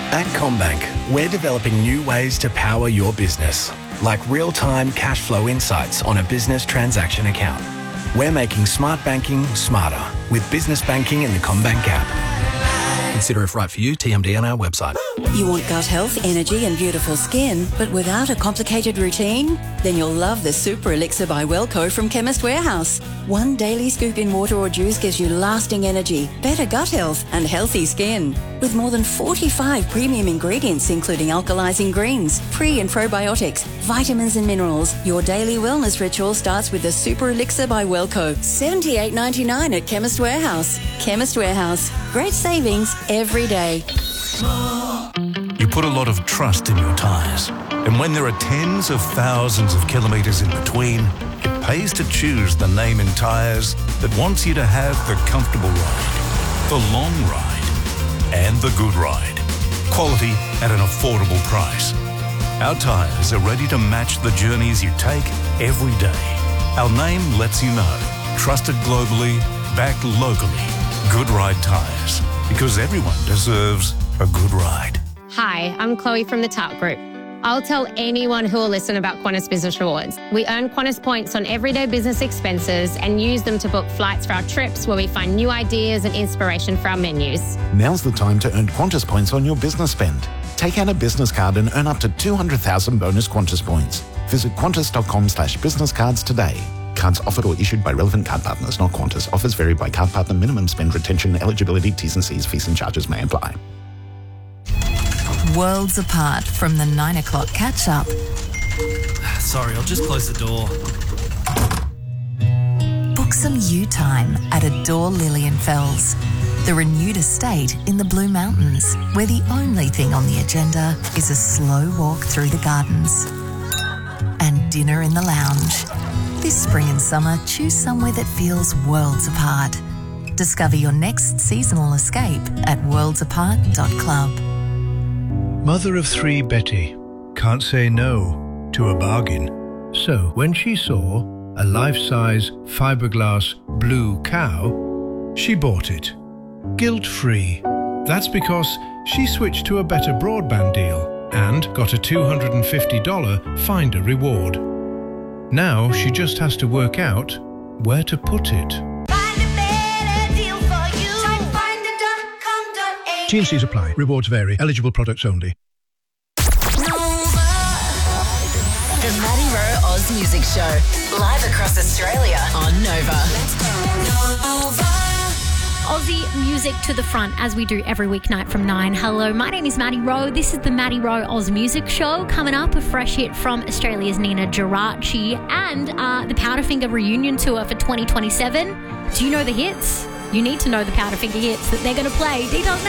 At CommBank, we're developing new ways to power your business, like real-time cash flow insights on a business transaction account. We're making smart banking smarter with business banking in the CommBank app. Consider if right for you. TMD on our website. You want gut health, energy and beautiful skin, but without a complicated routine? Then you'll love the Super Elixir by Wellco from Chemist Warehouse. One daily scoop in water or juice gives you lasting energy, better gut health and healthy skin. With more than 45 premium ingredients including alkalizing greens, pre and probiotics, vitamins and minerals, your daily wellness ritual starts with the Super Elixir by Wellco. $78.99 at Chemist Warehouse. Chemist Warehouse. Great savings every day. You put a lot of trust in your tyres. And when there are tens of thousands of kilometres in between, it pays to choose the name in tyres that wants you to have the comfortable ride, the long ride, and the good ride. Quality at an affordable price. Our tyres are ready to match the journeys you take every day. Our name lets you know. Trusted globally, backed locally. Good Ride Tyres. Because everyone deserves a good ride. Hi, I'm Chloe from the TARP Group. I'll tell anyone who will listen about Qantas Business Rewards. We earn Qantas points on everyday business expenses and use them to book flights for our trips where we find new ideas and inspiration for our menus. Now's the time to earn Qantas points on your business spend. Take out a business card and earn up to 200,000 bonus Qantas points. Visit qantas.com/businesscards today. Cards offered or issued by relevant card partners, not Qantas. Offers vary by card partner. Minimum spend, retention, eligibility, T's and C's, fees and charges may apply. Worlds apart from the 9 o'clock catch-up. Sorry, I'll just close the door. Book some you time at Adore Lilienfels, the renewed estate in the Blue Mountains, where the only thing on the agenda is a slow walk through the gardens and dinner in the lounge. This spring and summer, choose somewhere that feels worlds apart. Discover your next seasonal escape at worldsapart.club. Mother of three Betty can't say no to a bargain. So when she saw a life-size fiberglass blue cow, she bought it. Guilt-free. That's because she switched to a better broadband deal and got a $250 Finder reward. Now she just has to work out where to put it. T&Cs apply. Rewards vary. Eligible products only. Nova. The Maddie Rowe Oz Music Show. Live across Australia on Nova. Let's go. Nova. Aussie music to the front as we do every weeknight from 9. Hello, my name is Maddie Rowe. This is the Maddie Rowe Oz Music Show. Coming up, a fresh hit from Australia's Nina Geraci and the Powderfinger reunion tour for 2027. Do you know the hits? You need to know the Powderfinger hits that they're going to play. Details next.